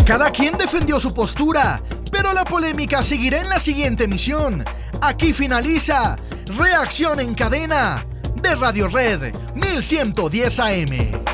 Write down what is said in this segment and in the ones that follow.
Cada quien defendió su postura, pero la polémica seguirá en la siguiente emisión. Aquí finaliza Reacción en Cadena de Radio Red 1110 AM.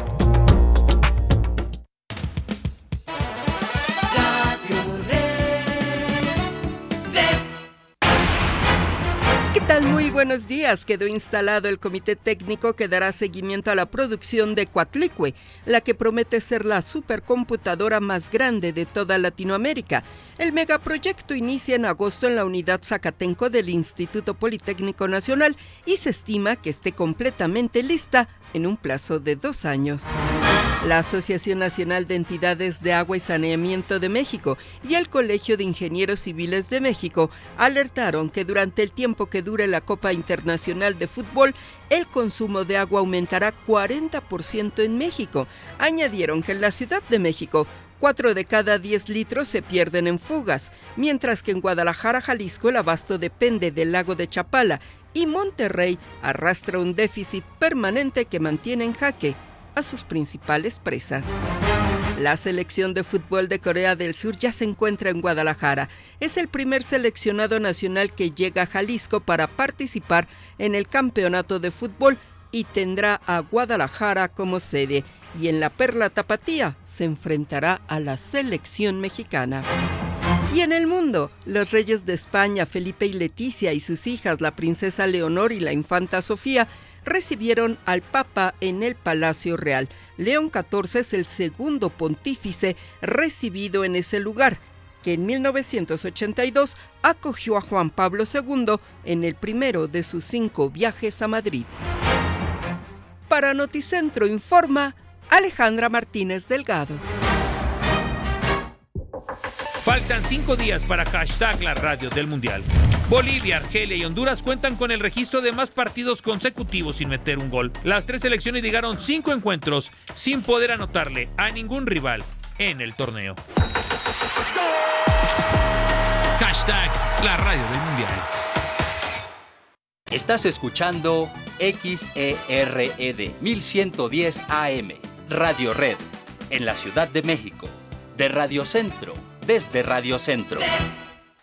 Muy buenos días. Quedó instalado el comité técnico que dará seguimiento a la producción de Coatlicue, la que promete ser la supercomputadora más grande de toda Latinoamérica. El megaproyecto inicia en agosto en la unidad Zacatenco del Instituto Politécnico Nacional y se estima que esté completamente lista en un plazo de 2 años. La Asociación Nacional de Entidades de Agua y Saneamiento de México y el Colegio de Ingenieros Civiles de México alertaron que durante el tiempo que dure la Copa Internacional de Fútbol, el consumo de agua aumentará 40% en México. Añadieron que en la Ciudad de México, 4 de cada 10 litros se pierden en fugas, mientras que en Guadalajara, Jalisco, el abasto depende del lago de Chapala y Monterrey arrastra un déficit permanente que mantiene en jaque a sus principales presas. La selección de fútbol de Corea del Sur ya se encuentra en Guadalajara. Es el primer seleccionado nacional que llega a Jalisco para participar en el campeonato de fútbol y tendrá a Guadalajara como sede. Y en la Perla Tapatía se enfrentará a la selección mexicana. Y en el mundo, los reyes de España, Felipe y Leticia, y sus hijas, la princesa Leonor y la infanta Sofía, recibieron al Papa en el Palacio Real. León XIV es el segundo pontífice recibido en ese lugar, que en 1982 acogió a Juan Pablo II en el primero de sus 5 viajes a Madrid. Para Noticentro informa Alejandra Martínez Delgado. Faltan 5 días para hashtag la radio del Mundial. Bolivia, Argelia y Honduras cuentan con el registro de más partidos consecutivos sin meter un gol. Las 3 selecciones llegaron 5 encuentros sin poder anotarle a ningún rival en el torneo. Hashtag la radio del Mundial. Estás escuchando XERED 1110 AM, Radio Red, en la Ciudad de México, de Radio Centro, desde Radio Centro.